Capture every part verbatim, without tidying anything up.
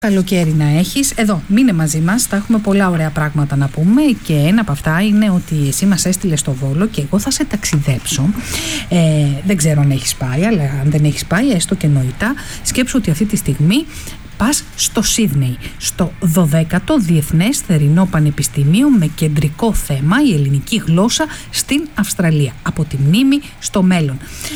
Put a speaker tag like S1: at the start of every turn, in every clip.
S1: Καλοκαίρι να έχεις. Εδώ, μείνε μαζί μας, θα έχουμε πολλά ωραία πράγματα να πούμε και ένα από αυτά είναι ότι εσύ μας έστειλες στο Βόλο και εγώ θα σε ταξιδέψω. Ε, δεν ξέρω αν έχεις πάει, αλλά αν δεν έχεις πάει, έστω και νοητά, σκέψου ότι αυτή τη στιγμή πας στο Σίδνεϊ, στο δωδέκατο Διεθνές Θερινό Πανεπιστήμιο με κεντρικό θέμα η ελληνική γλώσσα στην Αυστραλία. Από τη μνήμη στο μέλλον.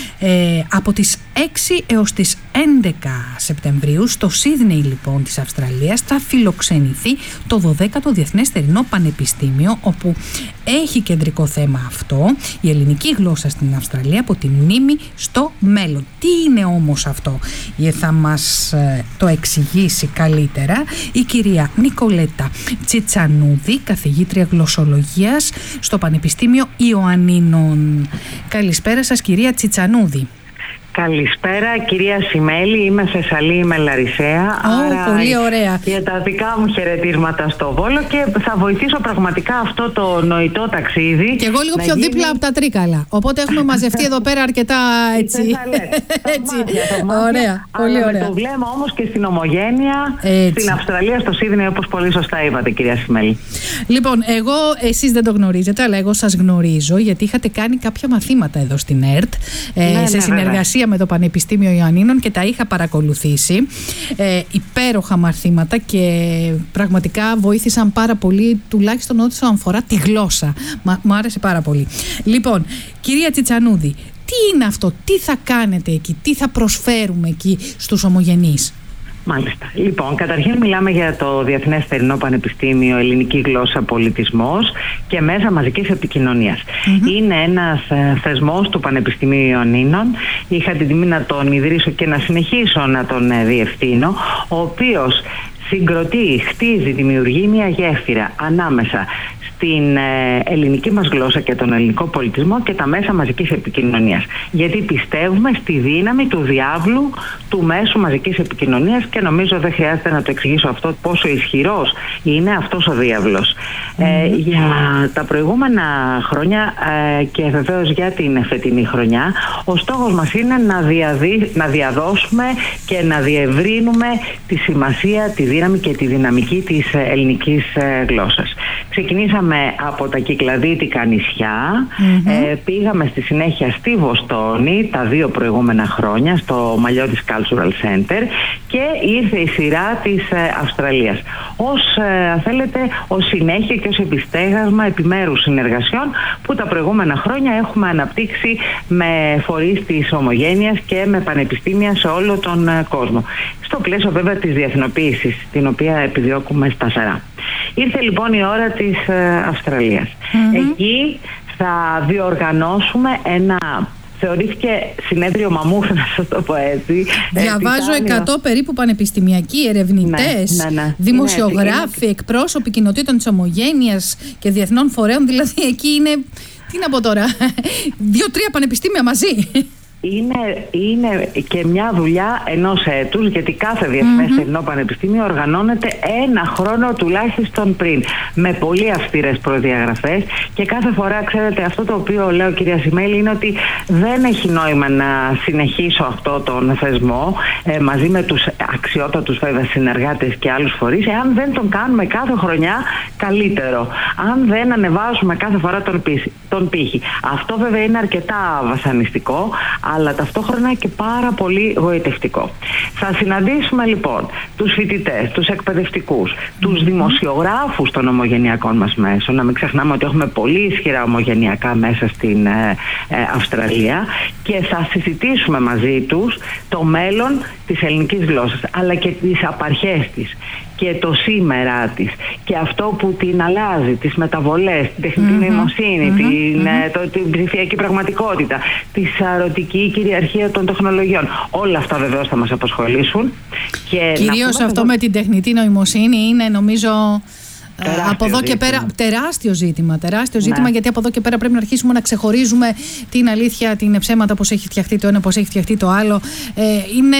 S1: Ε, από τις έξι έως τις έντεκα Σεπτεμβρίου στο Σίδνεϊ λοιπόν της Αυστραλίας θα φιλοξενηθεί το δωδέκατο Διεθνές Θερινό Πανεπιστήμιο, όπου έχει κεντρικό θέμα αυτό, η ελληνική γλώσσα στην Αυστραλία από τη μνήμη στο μέλλον. Τι είναι όμως αυτό? Θα μας ε, το εξηγήσει καλύτερα η κυρία Νικολέτα Τσιτσανούδη, καθηγήτρια γλωσσολογίας στο Πανεπιστήμιο Ιωαννίνων. Καλησπέρα σας κυρία Τσιτσανούδη.
S2: Καλησπέρα κυρία Σιμέλη, είμαι Θεσσαλή, είμαι Λαρισαία.
S1: Oh, άρα πολύ ωραία.
S2: Και τα δικά μου χαιρετίσματα στο Βόλο και θα βοηθήσω πραγματικά αυτό το νοητό ταξίδι.
S1: Και εγώ λίγο πιο γίνει... δίπλα από τα Τρίκαλα. Οπότε έχουμε μαζευτεί εδώ πέρα αρκετά έτσι. έτσι. Ωραία, πολύ ωραία.
S2: Με το βλέμμα όμως και στην ομογένεια έτσι. Στην Αυστραλία, στο Σίδνεϊ, όπως πολύ σωστά είπατε κυρία Σιμέλη.
S1: Λοιπόν, εγώ, εσείς δεν το γνωρίζετε, αλλά εγώ σας γνωρίζω γιατί είχατε κάνει κάποια μαθήματα εδώ στην ΕΡΤ ε, ναι, σε ναι, συνεργασία βέβαια. με το Πανεπιστήμιο Ιωαννίνων και τα είχα παρακολουθήσει. Ε, υπέροχα μαθήματα και πραγματικά βοήθησαν πάρα πολύ, τουλάχιστον όσον αφορά τη γλώσσα. Μα, μου άρεσε πάρα πολύ. Λοιπόν, κυρία Τσιτσανούδη, τι είναι αυτό, τι θα κάνετε εκεί, τι θα προσφέρουμε εκεί στους ομογενείς?
S2: Μάλιστα. Λοιπόν, καταρχήν μιλάμε για το Διεθνές Θερινό Πανεπιστήμιο Ελληνική Γλώσσα Πολιτισμός και Μέσα Μαζικής Επικοινωνίας. Mm-hmm. Είναι ένας ε, θεσμός του Πανεπιστημίου Ιωαννίνων. Είχα την τιμή να τον ιδρύσω και να συνεχίσω να τον ε, διευθύνω, ο οποίος συγκροτεί, χτίζει, δημιουργεί μια γέφυρα ανάμεσα στην ελληνική μας γλώσσα και τον ελληνικό πολιτισμό και τα μέσα μαζικής επικοινωνίας. Γιατί πιστεύουμε στη δύναμη του διάβλου του μέσου μαζικής επικοινωνίας και νομίζω δεν χρειάζεται να το εξηγήσω αυτό πόσο ισχυρός είναι αυτός ο διάβλος. Mm. Ε, για τα προηγούμενα χρόνια ε, και βεβαίως για την φετινή χρονιά, ο στόχος μας είναι να, διαδι... να διαδώσουμε και να διευρύνουμε τη σημασία, τη δύναμη και τη δυναμική της ελληνικής γλώσσας. Ξεκινήσαμε από τα Κυκλαδίτικα νησιά, mm-hmm. ε, πήγαμε στη συνέχεια στη Βοστόνη τα δύο προηγούμενα χρόνια, στο Μαλιώτης Cultural Center, και ήρθε η σειρά της ε, Αυστραλίας. Ως, ε, θέλετε, ως συνέχεια και ως επιστέγασμα επιμέρους συνεργασιών που τα προηγούμενα χρόνια έχουμε αναπτύξει με φορείς της ομογένειας και με πανεπιστήμια σε όλο τον ε, κόσμο. Στο πλαίσιο βέβαια της διεθνοποίησης, την οποία επιδιώκουμε σταθερά. Ήρθε λοιπόν η ώρα της ε, Αυστραλίας. Mm-hmm. Εκεί θα διοργανώσουμε ένα, θεωρήθηκε συνέδριο μαμούθ, να σας το πω έτσι.
S1: Διαβάζω εκατό περίπου πανεπιστημιακοί, ερευνητές, ναι, ναι, ναι. δημοσιογράφοι, είναι... εκπρόσωποι κοινοτήτων της ομογένειας και διεθνών φορέων. Δηλαδή εκεί είναι, τι να πω τώρα, δύο-τρία πανεπιστήμια μαζί.
S2: Είναι, είναι και μια δουλειά ενός έτους, γιατί κάθε Διεθνές Θερινό mm-hmm. Πανεπιστήμιο οργανώνεται ένα χρόνο τουλάχιστον πριν, με πολύ αυστηρές προδιαγραφές, και κάθε φορά, ξέρετε, αυτό το οποίο λέω κυρία Σιμέλη είναι ότι δεν έχει νόημα να συνεχίσω αυτό τον θεσμό ε, μαζί με τους αξιότατους βέβαια συνεργάτες και άλλους φορείς, εάν δεν τον κάνουμε κάθε χρονιά καλύτερο, αν δεν ανεβάζουμε κάθε φορά τον, πύχη, τον πύχη. Αυτό βέβαια είναι αρκετά βασανιστικό, αλλά ταυτόχρονα και πάρα πολύ γοητευτικό. Θα συναντήσουμε λοιπόν τους φοιτητές, τους εκπαιδευτικούς, τους δημοσιογράφους των ομογενειακών μας μέσων. Να μην ξεχνάμε ότι έχουμε πολύ ισχυρά ομογενειακά μέσα στην ε, ε, Αυστραλία, και θα συζητήσουμε μαζί τους το μέλλον της ελληνικής γλώσσας, αλλά και τις απαρχές της και το σήμερα της και αυτό που την αλλάζει, τις μεταβολές, την τεχνητή mm-hmm. νοημοσύνη, mm-hmm. την, mm-hmm. το, την ψηφιακή πραγματικότητα, τη σαρωτική κυριαρχία των τεχνολογιών. Όλα αυτά βεβαίως θα μας απασχολήσουν. Και
S1: κυρίως αυτό εδώ... με την τεχνητή νοημοσύνη είναι νομίζω... Τεράστιο από εδώ και πέρα τεράστιο ζήτημα, τεράστιο ναι. ζήτημα, γιατί από εδώ και πέρα πρέπει να αρχίσουμε να ξεχωρίζουμε την αλήθεια, την ψέματα, πώς έχει φτιαχτεί το ένα, πώς έχει φτιαχτεί το άλλο. Ε, είναι...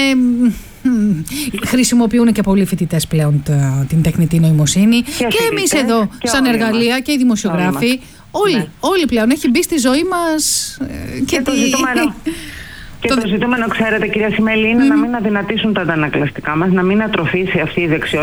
S1: Χρησιμοποιούν και πολλοί φοιτητές πλέον την τεχνητή νοημοσύνη και, και εμείς εδώ και σαν εργαλεία μας. Και οι δημοσιογράφοι όλοι, ναι. όλοι πλέον έχει μπει στη ζωή μας και,
S2: και το ζητούμενο. Και το, το ζητούμενο, ξέρετε κυρία Σιμέλη, είναι mm. να μην αδυνατήσουν τα αντανακλαστικά μας, να μην ατροφήσει αυτή η δεξιότητα.